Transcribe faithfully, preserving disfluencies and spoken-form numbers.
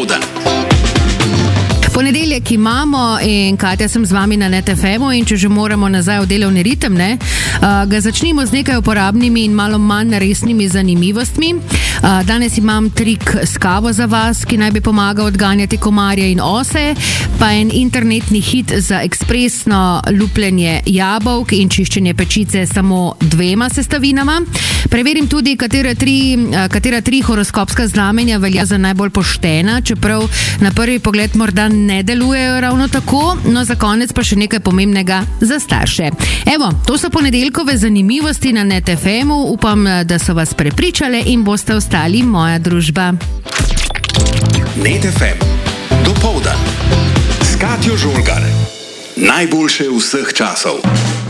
Dopoldan. Ponedeljek imamo in Katja, sem z vami na Net F M-u in če že moramo nazaj v delovni ritem, ne, uh, ga začnimo z nekaj uporabnimi in malo manj resnimi zanimivostmi. Uh, danes imam trik s kavo za vas, ki naj bi pomagal odganjati komarje in ose, pa en internetni hit za ekspresno lupljenje jabolk in čiščenje pečice samo dvema sestavinama. Preverim tudi, katera tri, uh, katera tri horoskopska znamenja velja za najbolj poštena, čeprav na prvi pogled morda ne delujejo ravno tako, no za konec pa še nekaj pomembnega za starše. Evo, to so ponedeljkove zanimivosti na Net F M-u, upam, da so vas prepričale in boste ostali moja družba. Net F M. Dopoldan. S Katjo Žolgar. Najboljše vseh časov.